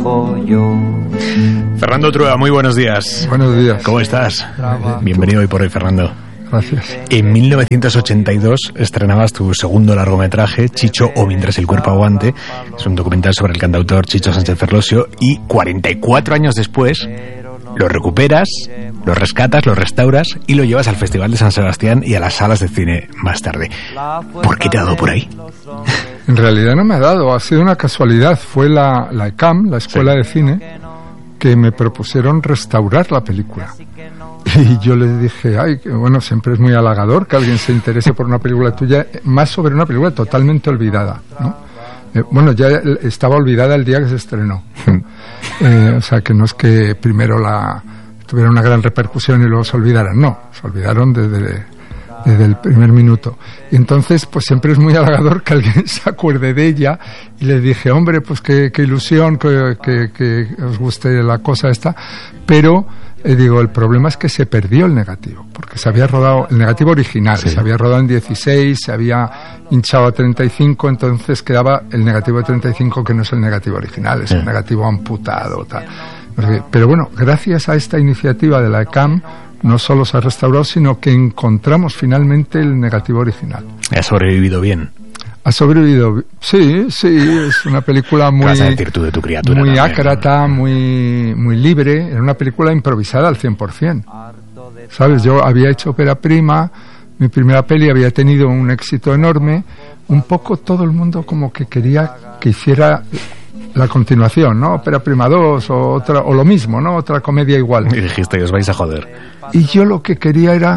pollo. Fernando Trueba, muy buenos días. Buenos días. ¿Cómo estás? Bienvenido hoy por hoy, Fernando. Gracias. En 1982 estrenabas tu segundo largometraje, Chicho o Mientras el cuerpo aguante. Es un documental sobre el cantautor Chicho Sánchez Ferlosio y 44 años después lo recuperas, lo rescatas, lo restauras y lo llevas al Festival de San Sebastián y a las salas de cine más tarde. ¿Por qué te ha dado por ahí? En realidad no me ha dado, ha sido una casualidad. Fue la ECAM, la Escuela de Cine, que me propusieron restaurar la película. Y yo les dije, ay, que bueno, siempre es muy halagador que alguien se interese por una película tuya, más sobre una película totalmente olvidada, ¿no? Bueno, ya estaba olvidada el día que se estrenó. O sea, que no es que primero tuviera una gran repercusión y luego se olvidaran, no, se olvidaron desde el primer minuto. Y entonces, pues siempre es muy halagador que alguien se acuerde de ella. Y les dije, hombre, pues qué ilusión que os guste la cosa esta. Pero, digo, el problema es que se perdió el negativo, porque se había rodado, el negativo original, se había rodado en 16, se había hinchado a 35, entonces quedaba el negativo de 35, que no es el negativo original, es el negativo amputado, tal. Pero bueno, gracias a esta iniciativa de la ECAM, no solo se ha restaurado, sino que encontramos finalmente el negativo original. ¿Ha sobrevivido bien? Ha sobrevivido, sí, es una película muy... ¿Qué vas a decir tú de tu criatura? Muy ácrata, muy libre, era una película improvisada al 100%. ¿Sabes? Yo había hecho ópera prima, mi primera peli había tenido un éxito enorme, un poco todo el mundo como que quería que hiciera la continuación, ¿no? Ópera prima 2 o lo mismo, ¿no? Otra comedia igual. Y dijiste, os vais a joder. Y yo lo que quería era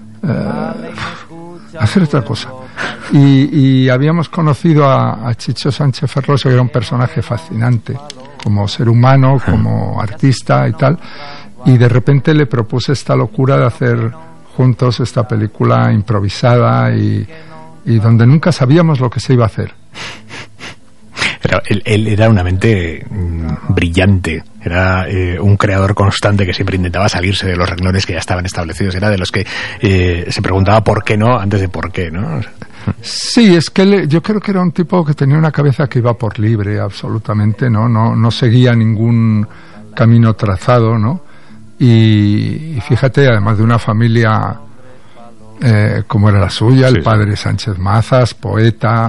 hacer otra cosa. Y habíamos conocido a Chicho Sánchez Ferlosio, que era un personaje fascinante, como ser humano, como artista y tal. Y de repente le propuse esta locura de hacer juntos esta película improvisada y donde nunca sabíamos lo que se iba a hacer. Pero él era una mente brillante, era un creador constante que siempre intentaba salirse de los renglones que ya estaban establecidos, era de los que se preguntaba por qué no antes de por qué, ¿no? Sí, es que yo creo que era un tipo que tenía una cabeza que iba por libre, absolutamente, no seguía ningún camino trazado, ¿no? Y fíjate, además de una familia como era la suya, el padre Sánchez Mazas, poeta,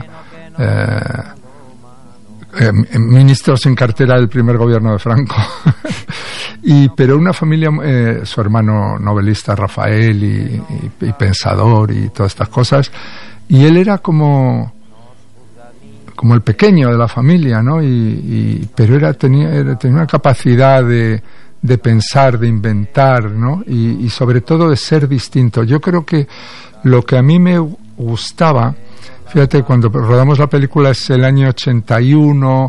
ministro sin cartera del primer gobierno de Franco, pero una familia, su hermano novelista Rafael y pensador y todas estas cosas, y él era como el pequeño de la familia, ¿no? Pero tenía una capacidad de pensar, de inventar, ¿no? Y sobre todo de ser distinto. Yo creo que lo que a mí me gustaba, fíjate, cuando rodamos la película es el año 81,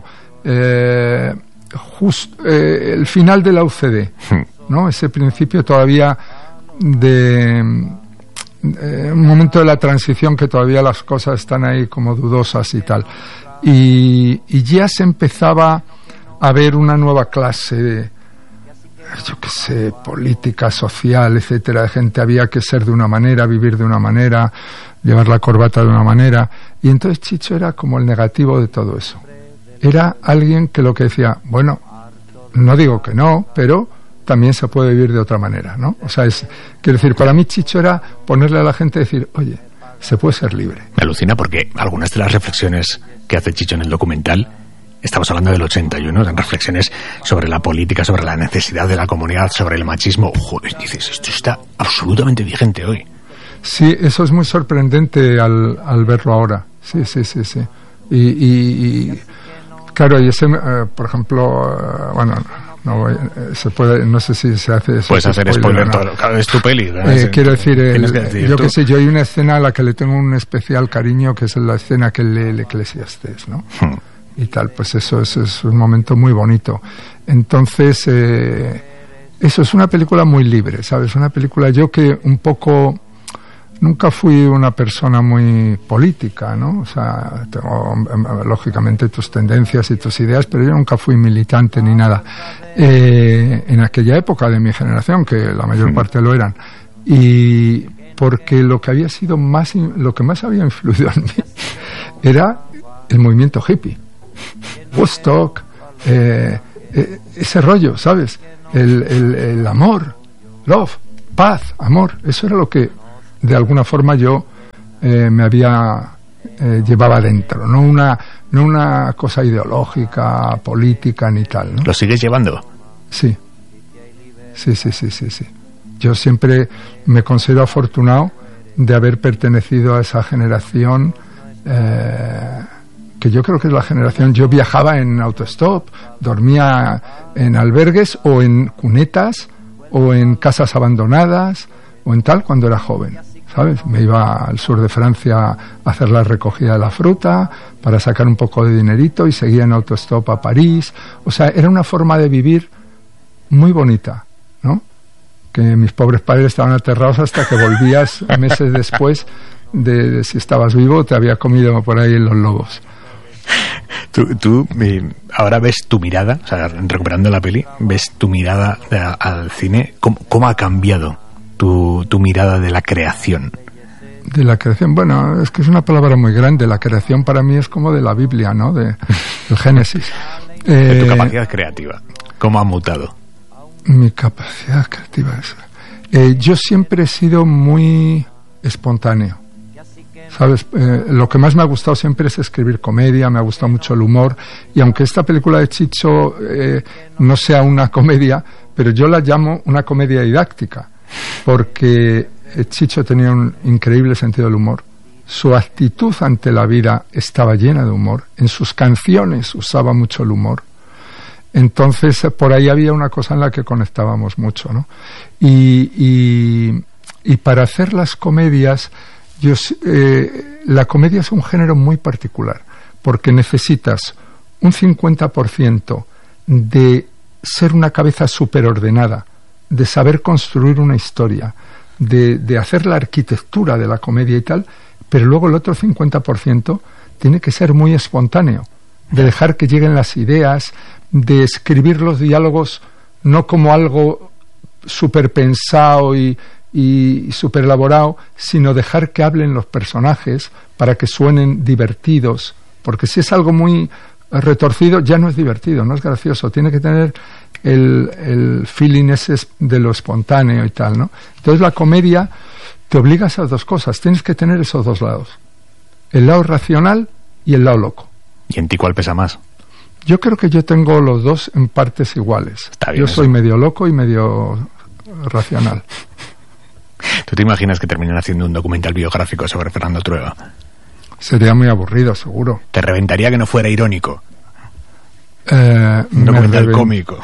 el final de la UCD, ¿no? Ese principio todavía de un momento de la transición que todavía las cosas están ahí como dudosas y tal. Y ya se empezaba a ver una nueva clase de, yo qué sé, política, social, etcétera, de gente. Había que ser de una manera, vivir de una manera, llevar la corbata de una manera. Y entonces Chicho era como el negativo de todo eso. Era alguien que lo que decía, bueno, no digo que no, pero también se puede vivir de otra manera, ¿no? O sea, quiero decir, para mí Chicho era ponerle a la gente, decir, oye, se puede ser libre. Me alucina porque algunas de las reflexiones que hace Chicho en el documental, estamos hablando del 81, son reflexiones sobre la política, sobre la necesidad de la comunidad, sobre el machismo. Joder, dices, esto está absolutamente vigente hoy. Sí, eso es muy sorprendente al verlo ahora. Sí. Y claro, y ese, por ejemplo, bueno, se puede, no sé si se hace eso. Puedes hacer spoiler todo, claro, es tu peli. Quiero decir, yo qué sé, yo hay una escena a la que le tengo un especial cariño, que es la escena que lee el Eclesiastés, ¿no? Y tal, pues eso es un momento muy bonito. Entonces, eso es una película muy libre, ¿sabes? Una película, yo que un poco nunca fui una persona muy política, ¿no? O sea, tengo lógicamente tus tendencias y tus ideas, pero yo nunca fui militante ni nada. En aquella época de mi generación, que la mayor parte lo eran, y porque lo que más había influido en mí era el movimiento hippie. Woodstock, ese rollo, ¿sabes? El amor, love, paz, amor, eso era lo que de alguna forma yo me había llevaba dentro, no una cosa ideológica, política ni tal, ¿no? ¿Lo sigues llevando? Sí. Yo siempre me considero afortunado de haber pertenecido a esa generación que yo creo que es la generación. Yo viajaba en autostop, dormía en albergues o en cunetas o en casas abandonadas o en tal cuando era joven, ¿sabes? Me iba al sur de Francia a hacer la recogida de la fruta para sacar un poco de dinerito y seguía en autostop a París. O sea, era una forma de vivir muy bonita, ¿no? Que mis pobres padres estaban aterrados hasta que volvías meses después de si estabas vivo, te había comido por ahí los lobos. Tú ahora ves tu mirada, o sea, recuperando la peli, ves tu mirada al cine. ¿Cómo ha cambiado tu mirada de la creación? De la creación, bueno, es que es una palabra muy grande. La creación para mí es como de la Biblia, ¿no? Del Génesis. De tu capacidad creativa, ¿cómo ha mutado? Mi capacidad creativa es... yo siempre he sido muy espontáneo, ¿sabes? Lo que más me ha gustado siempre es escribir comedia, me ha gustado mucho el humor, y aunque esta película de Chicho no sea una comedia, pero yo la llamo una comedia didáctica, porque Chicho tenía un increíble sentido del humor. Su actitud ante la vida estaba llena de humor, en sus canciones usaba mucho el humor. Entonces, por ahí había una cosa en la que conectábamos mucho, ¿no? Y para hacer las comedias, la comedia es un género muy particular, porque necesitas un 50% de ser una cabeza superordenada, de saber construir una historia, de hacer la arquitectura de la comedia y tal, pero luego el otro 50% tiene que ser muy espontáneo, de dejar que lleguen las ideas, de escribir los diálogos no como algo súper pensado y súper elaborado, sino dejar que hablen los personajes para que suenen divertidos, porque si es algo muy retorcido ya no es divertido, no es gracioso, tiene que tener el feeling ese de lo espontáneo y tal, ¿no? Entonces la comedia te obliga a esas dos cosas, tienes que tener esos dos lados, el lado racional y el lado loco. ¿Y en ti cuál pesa más? Yo creo que yo tengo los dos en partes iguales. Yo soy medio loco y medio racional. ¿Tú te imaginas que terminan haciendo un documental biográfico sobre Fernando Trueba? Sería muy aburrido, seguro. ¿Te reventaría que no fuera irónico? Un documental cómico.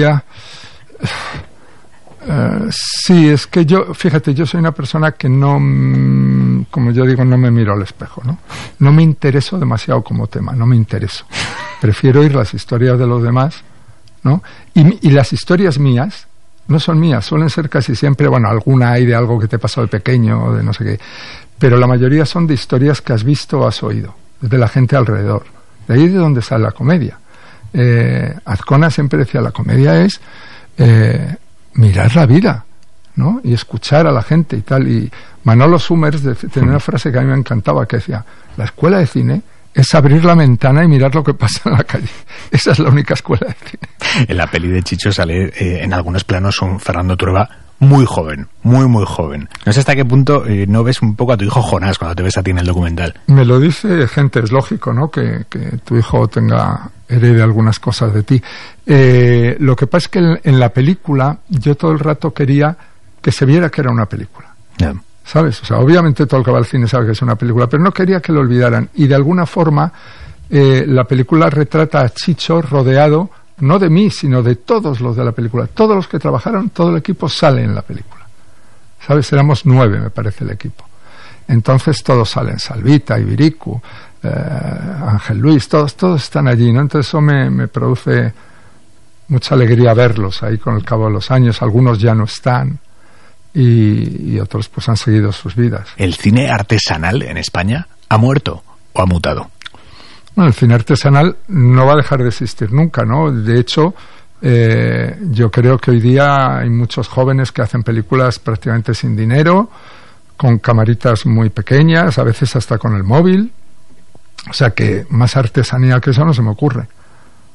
Sí, es que yo, fíjate, yo soy una persona que no, como yo digo, no me miro al espejo, ¿no? No me intereso demasiado como tema, no me intereso. Prefiero oír las historias de los demás, ¿no? Y las historias mías no son mías, suelen ser casi siempre, bueno, alguna hay de algo que te pasó de pequeño o de no sé qué, pero la mayoría son de historias que has visto o has oído, de la gente alrededor. De ahí es de donde sale la comedia. Azcona siempre decía, la comedia es mirar la vida, ¿no? Y escuchar a la gente y tal. Y Manolo Summers tenía una frase que a mí me encantaba, que decía, la escuela de cine es abrir la ventana y mirar lo que pasa en la calle. Esa es la única escuela de cine. En la peli de Chicho sale en algunos planos un Fernando Trueba muy joven, muy joven. No sé hasta qué punto no ves un poco a tu hijo Jonás cuando te ves a ti en el documental. Me lo dice gente, es lógico, ¿no? Que tu hijo herede algunas cosas de ti. Lo que pasa es que en la película yo todo el rato quería que se viera que era una película. Yeah. ¿Sabes? O sea, obviamente todo el que va al cine sabe que es una película, pero no quería que lo olvidaran. Y de alguna forma la película retrata a Chicho rodeado no de mí, sino de todos los de la película. Todos los que trabajaron, todo el equipo sale en la película. ¿Sabes? Éramos 9, me parece, el equipo. Entonces todos salen, Salvita, Ibiricu, Ángel Luis, todos están allí, ¿no? Entonces eso me produce mucha alegría verlos ahí con el cabo de los años. Algunos ya no están y otros pues han seguido sus vidas. ¿El cine artesanal en España ha muerto o ha mutado? Bueno, el cine artesanal no va a dejar de existir nunca, ¿no? De hecho, yo creo que hoy día hay muchos jóvenes que hacen películas prácticamente sin dinero, con camaritas muy pequeñas, a veces hasta con el móvil. O sea que más artesanía que eso no se me ocurre.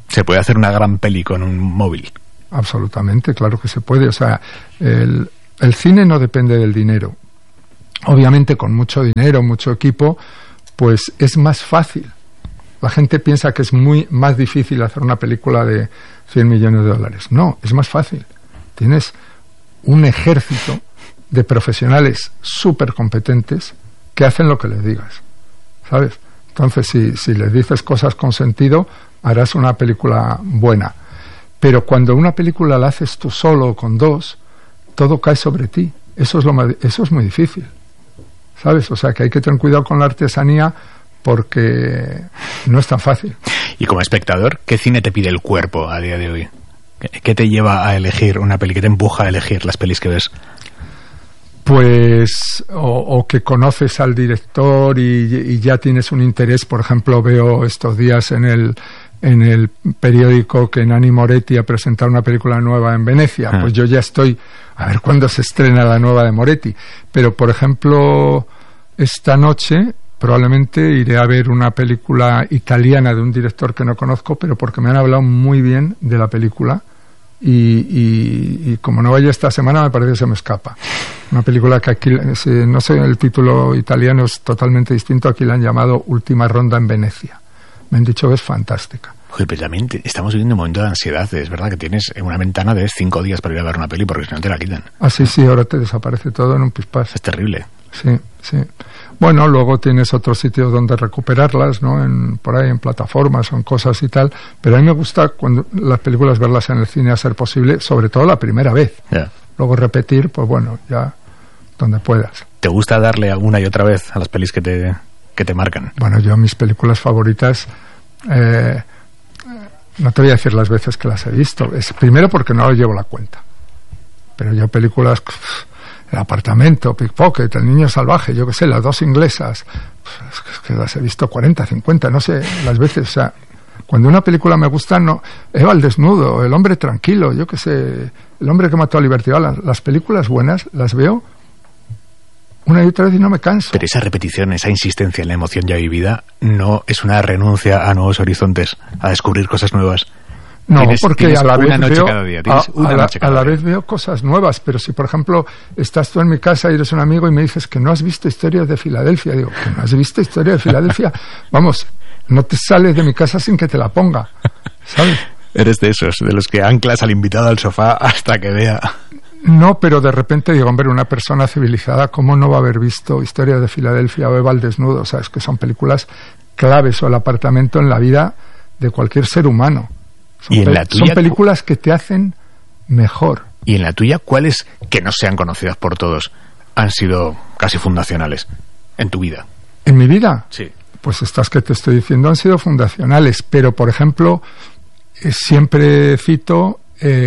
¿Se puede hacer una gran peli con un móvil? Absolutamente, claro que se puede. O sea, el cine no depende del dinero. Obviamente, con mucho dinero, mucho equipo, pues es más fácil. La gente piensa que es más difícil hacer una película de 100 millones de dólares. No, es más fácil. Tienes un ejército de profesionales súper competentes que hacen lo que les digas, ¿sabes? Entonces, si les dices cosas con sentido, harás una película buena. Pero cuando una película la haces tú solo o con dos, todo cae sobre ti. Eso es muy difícil, ¿sabes? O sea, que hay que tener cuidado con la artesanía porque no es tan fácil. Y como espectador, ¿qué cine te pide el cuerpo a día de hoy? ¿Qué te lleva a elegir una peli? ¿Qué te empuja a elegir las pelis que ves? Pues o que conoces al director y ya tienes un interés. Por ejemplo, veo estos días en el periódico que Nanni Moretti ha presentado una película nueva en Venecia. Pues yo ya estoy a ver cuándo se estrena la nueva de Moretti. Pero, por ejemplo, esta noche probablemente iré a ver una película italiana de un director que no conozco, pero porque me han hablado muy bien de la película y como no vaya esta semana me parece que se me escapa. Una película que aquí, no sé, el título italiano es totalmente distinto, aquí la han llamado Última Ronda en Venecia. Me han dicho que es fantástica. Joder, pero también estamos viviendo un momento de ansiedad. Es verdad que tienes una ventana de 5 días para ir a ver una peli porque si no te la quitan. Ah, sí, ahora te desaparece todo en un pispás. Es terrible. Sí. Bueno, luego tienes otros sitios donde recuperarlas, ¿no? Por ahí en plataformas o en cosas y tal. Pero a mí me gusta cuando las películas verlas en el cine a ser posible, sobre todo la primera vez. Yeah. Luego repetir, pues bueno, ya donde puedas. ¿Te gusta darle una y otra vez a las pelis que te marcan? Bueno, yo mis películas favoritas, no te voy a decir las veces que las he visto. Es primero porque no llevo la cuenta. Pero yo películas... El apartamento, Pickpocket, El niño salvaje, yo qué sé, las dos inglesas, es que las he visto 40, 50, no sé, las veces. O sea, cuando una película me gusta, no, Eva al desnudo, El hombre tranquilo, yo qué sé, El hombre que mató a Liberty Balance, las películas buenas las veo una y otra vez y no me canso. Pero esa repetición, esa insistencia en la emoción ya vivida, no es una renuncia a nuevos horizontes, a descubrir cosas nuevas. No, porque a la vez veo cosas nuevas, pero si por ejemplo estás tú en mi casa y eres un amigo y me dices que no has visto Historias de Filadelfia, digo, ¿que no has visto Historia de Filadelfia? Vamos, no te sales de mi casa sin que te la ponga, ¿sabes? Eres de esos, de los que anclas al invitado al sofá hasta que vea. No, pero de repente digo, hombre, una persona civilizada, ¿cómo no va a haber visto Historias de Filadelfia o Eva al desnudo? O sea, es que son películas claves, o El apartamento, en la vida de cualquier ser humano. Son películas que te hacen mejor. ¿Y en la tuya cuáles, que no sean conocidas por todos, han sido casi fundacionales en tu vida? ¿En mi vida? Sí. Pues estas que te estoy diciendo han sido fundacionales, pero por ejemplo, siempre cito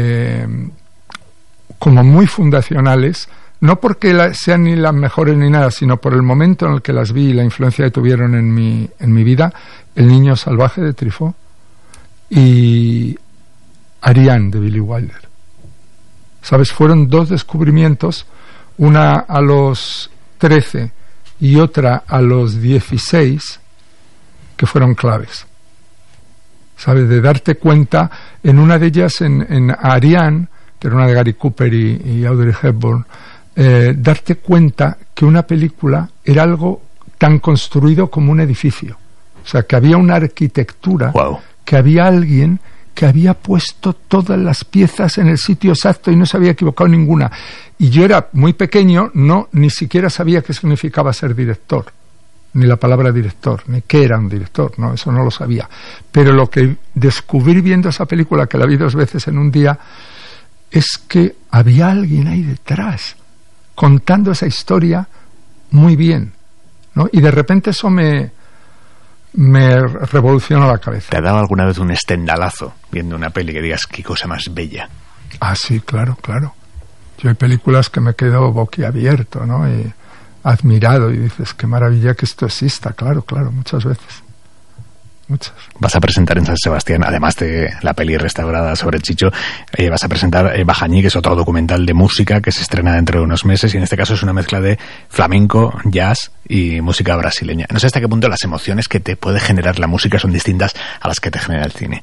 como muy fundacionales, no porque sean ni las mejores ni nada, sino por el momento en el que las vi y la influencia que tuvieron en mi vida, El niño salvaje de Truffaut y Ariane de Billy Wilder. ¿Sabes? Fueron dos descubrimientos, una a los 13 y otra a los 16, que fueron claves. ¿Sabes? De darte cuenta, en una de ellas, en Ariane, que era una de Gary Cooper y Audrey Hepburn, darte cuenta que una película era algo tan construido como un edificio. O sea, que había una arquitectura... Wow. Que había alguien que había puesto todas las piezas en el sitio exacto y no se había equivocado ninguna. Y yo era muy pequeño, ni siquiera sabía qué significaba ser director, ni la palabra director, ni qué era un director, no, eso no lo sabía. Pero lo que descubrí viendo esa película, que la vi 2 veces en un día, es que había alguien ahí detrás, contando esa historia muy bien, ¿no? Y de repente eso me revoluciona la cabeza. ¿Te ha dado alguna vez un estendalazo viendo una peli que digas qué cosa más bella? Ah, sí, claro. Yo hay películas que me quedo boquiabierto, ¿no? Y admirado, y dices, qué maravilla que esto exista, claro, muchas veces. Muchas. Vas a presentar en San Sebastián, además de la peli restaurada sobre Chicho, vas a presentar Bajañí, que es otro documental de música que se estrena dentro de unos meses, y en este caso es una mezcla de flamenco, jazz y música brasileña. No sé hasta qué punto las emociones que te puede generar la música son distintas a las que te genera el cine.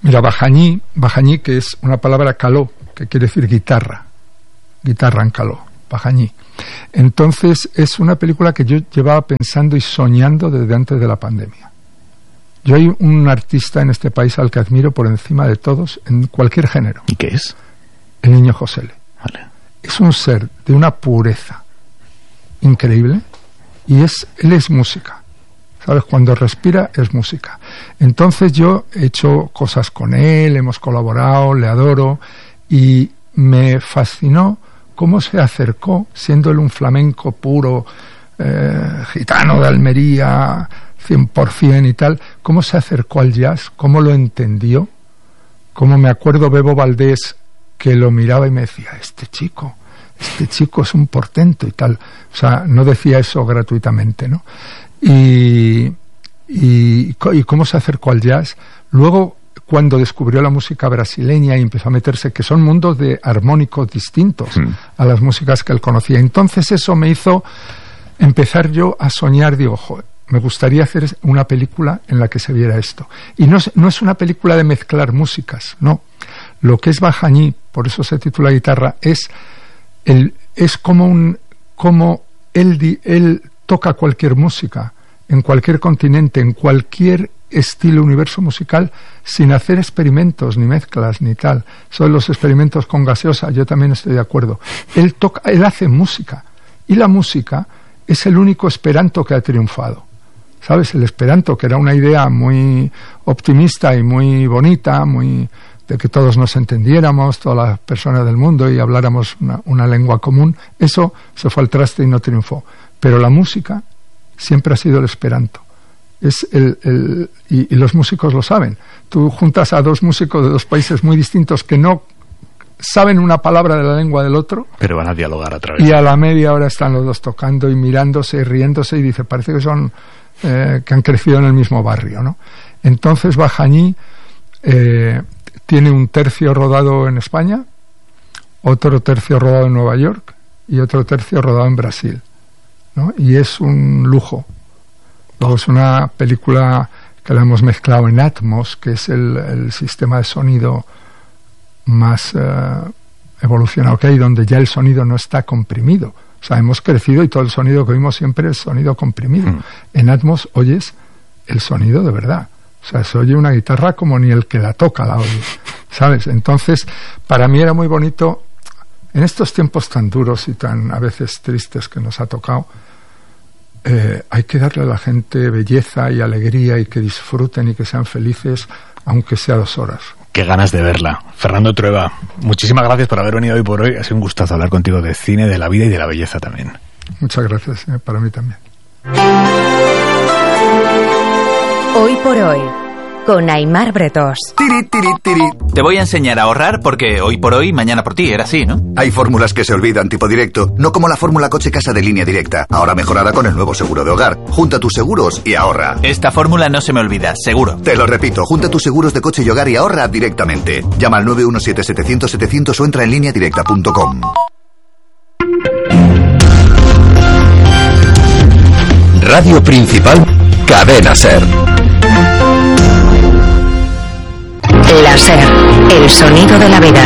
Mira, Bajañí, que es una palabra caló, que quiere decir guitarra en caló, Bajañí. Entonces es una película que yo llevaba pensando y soñando desde antes de la pandemia. Yo hay un artista en este país al que admiro por encima de todos en cualquier género. ¿Y qué es? El Niño José Le. Vale. Es un ser de una pureza increíble y él es música. ¿Sabes? Cuando respira es música. Entonces yo he hecho cosas con él, hemos colaborado, le adoro y me fascinó cómo se acercó, siendo él un flamenco puro, gitano de Almería, 100% y tal, cómo se acercó al jazz, cómo lo entendió, cómo me acuerdo Bebo Valdés que lo miraba y me decía, este chico es un portento y tal. O sea, no decía eso gratuitamente, ¿no? Y cómo se acercó al jazz. Luego, cuando descubrió la música brasileña y empezó a meterse, que son mundos de armónicos distintos a las músicas que él conocía. Entonces eso me hizo empezar yo a soñar, digo, joder, me gustaría hacer una película en la que se viera esto. Y no es una película de mezclar músicas, no. Lo que es Bajañí, por eso se titula Guitarra, es como él toca cualquier música, en cualquier continente, en cualquier estilo, universo musical, sin hacer experimentos, ni mezclas, ni tal. Son los experimentos con gaseosa, yo también estoy de acuerdo. Él hace música, y la música es el único esperanto que ha triunfado. ¿Sabes? El esperanto, que era una idea muy optimista y muy bonita, de que todos nos entendiéramos, todas las personas del mundo, y habláramos una lengua común, eso se fue al traste y no triunfó. Pero la música siempre ha sido el esperanto. Y los músicos lo saben. Tú juntas a dos músicos de dos países muy distintos que no saben una palabra de la lengua del otro, pero van a dialogar a través. Y a la media hora están los dos tocando y mirándose y riéndose, y dice, parece que son que han crecido en el mismo barrio, ¿no? Entonces Bajañí tiene un tercio rodado en España, otro tercio rodado en Nueva York y otro tercio rodado en Brasil, ¿no? Y es un lujo. Luego es una película que la hemos mezclado en Atmos, que es el sistema de sonido más evolucionado que hay, donde ya el sonido no está comprimido. O sea, hemos crecido y todo el sonido que oímos siempre es sonido comprimido. En Atmos oyes el sonido de verdad. O sea, se oye una guitarra como ni el que la toca la oye, ¿sabes? Entonces, para mí era muy bonito, en estos tiempos tan duros y tan a veces tristes que nos ha tocado, hay que darle a la gente belleza y alegría y que disfruten y que sean felices, aunque sea 2 horas. Qué ganas de verla. Fernando Trueba, muchísimas gracias por haber venido hoy por hoy. Ha sido un gustazo hablar contigo de cine, de la vida y de la belleza también. Muchas gracias, para mí también. Hoy por hoy, con Aimar Bretós. Tiri, tiri, tiri. Te voy a enseñar a ahorrar porque hoy por hoy, mañana por ti, era así, ¿no? Hay fórmulas que se olvidan, tipo directo, no como la fórmula coche casa de Línea Directa, ahora mejorada con el nuevo seguro de hogar. Junta tus seguros y ahorra. Esta fórmula no se me olvida, seguro. Te lo repito, junta tus seguros de coche y hogar y ahorra directamente. Llama al 917-700-700 o entra en lineadirecta.com. Radio Principal, Cadena SER. La SER, el sonido de la vida.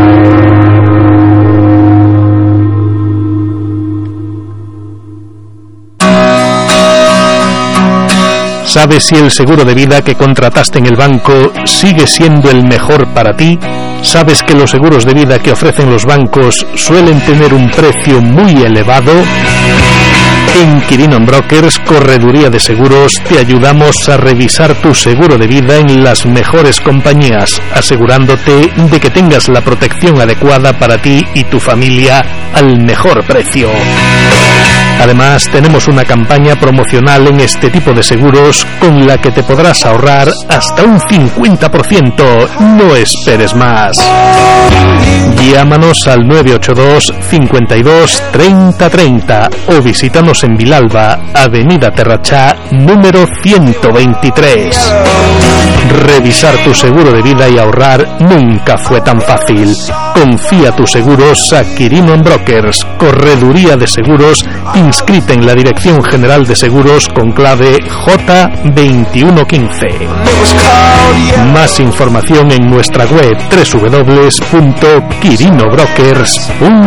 ¿Sabes si el seguro de vida que contrataste en el banco sigue siendo el mejor para ti? ¿Sabes que los seguros de vida que ofrecen los bancos suelen tener un precio muy elevado? En Quirinon Brokers, correduría de seguros, te ayudamos a revisar tu seguro de vida en las mejores compañías, asegurándote de que tengas la protección adecuada para ti y tu familia al mejor precio. Además, tenemos una campaña promocional en este tipo de seguros con la que te podrás ahorrar hasta un 50%. No esperes más. Llámanos al 982 52 30 30 o visítanos en Vilalba, Avenida Terrachá, número 123. Revisar tu seguro de vida y ahorrar nunca fue tan fácil. Confía tus seguros a Quirino Brokers, correduría de seguros inscrita en la Dirección General de Seguros con clave J2115. Más información en nuestra web www.quirinobrokers.com.